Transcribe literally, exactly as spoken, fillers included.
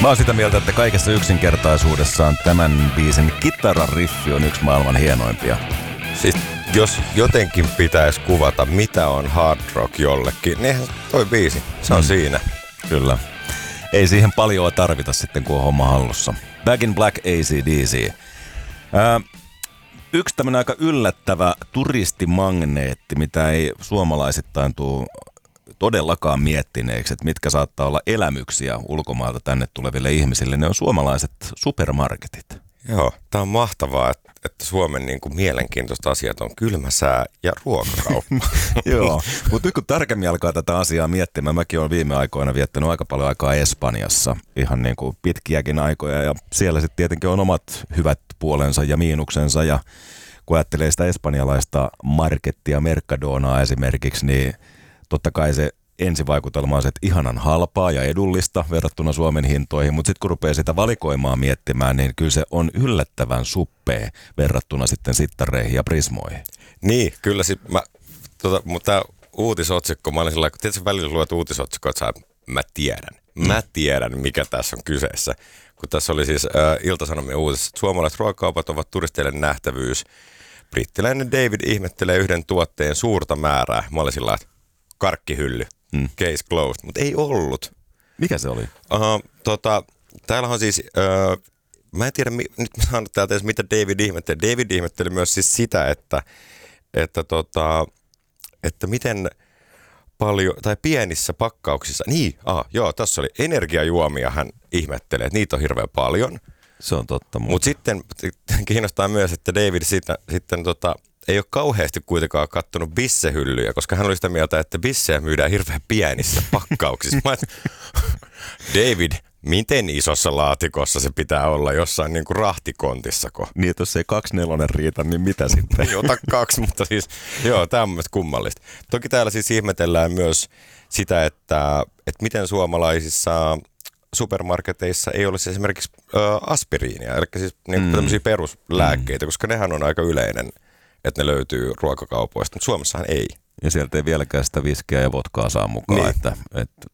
Mä oon sitä mieltä, että kaikessa yksinkertaisuudessaan tämän biisin kitarariffi on yksi maailman hienoimpia. Siis jos jotenkin pitäisi kuvata, mitä on hard rock jollekin, niin eihän toi biisi, se on mm. siinä. Kyllä. Ei siihen paljon tarvita sitten, kun on homma hallussa. Back in Black A C D C. Ää, yksi tämmönen aika yllättävä turistimagneetti, mitä ei suomalaisittain tule todellakaan miettineeksi, että mitkä saattaa olla elämyksiä ulkomailta tänne tuleville ihmisille, ne on suomalaiset supermarketit. Joo, tää on mahtavaa, että, että Suomen niin kuin mielenkiintoista asiat on kylmä sää ja ruokakauppa. Joo, mutta nyt kun tarkemmin alkaa tätä asiaa miettimään, mäkin olen viime aikoina viettänyt aika paljon aikaa Espanjassa, ihan niin kuin pitkiäkin aikoja, ja siellä sitten tietenkin on omat hyvät puolensa ja miinuksensa, ja kun ajattelee sitä espanjalaista markettia, Mercadonaa esimerkiksi, niin totta kai se ensivaikutelma on se, että ihanan halpaa ja edullista verrattuna Suomen hintoihin, mutta sitten kun rupeaa sitä valikoimaa miettimään, niin kyllä se on yllättävän suppea verrattuna sitten sittareihin ja prismoihin. Niin, kyllä sit mä, tota, mutta tämä uutisotsikko, mä olin sillä, kun tietysti välillä luet uutisotsikko, että sä, mä tiedän, mä tiedän mikä tässä on kyseessä. Kun tässä oli siis äh, Ilta-Sanomien uutisessa, että suomalaiset ruokakaupat ovat turisteille nähtävyys. Brittiläinen David ihmettelee yhden tuotteen suurta määrää. Mä olin sillä, että karkkihylly. Mm. Case closed, mutta ei ollut. Mikä se oli? Uh, tota, täällä on siis, uh, mä en tiedä, mi- nyt mä sanon täältä edes, mitä David ihmetteli. David ihmetteli myös siis sitä, että, että, tota, että miten paljon, tai pienissä pakkauksissa, niin, ah, joo, tässä oli energiajuomia, hän ihmettelee, että niitä on hirveän paljon. Se on totta. Mutta Mut sitten kiinnostaa myös, että David sitä, sitten tota, ei ole kauheasti kuitenkaan kattonut bissehyllyjä, koska hän oli sitä mieltä, että bissejä myydään hirveän pienissä pakkauksissa. Mä et, David, miten isossa laatikossa se pitää olla jossain niin kuin rahtikontissako? Niin, että jos ei kaksi nelonen riitä, niin mitä sitten? Ei ota kaksi, mutta siis joo, tämä on myös kummallista. Toki täällä siis ihmetellään myös sitä, että, että miten suomalaisissa supermarketeissa ei olisi esimerkiksi ö, aspiriinia, eli siis niin mm. tämmöisiä peruslääkkeitä, mm. koska nehän on aika yleinen, että ne löytyy ruokakaupoista, mutta Suomessahan ei. Ja sieltä ei vieläkään sitä viskiä ja vodkaa saa mukaan, niin. että, että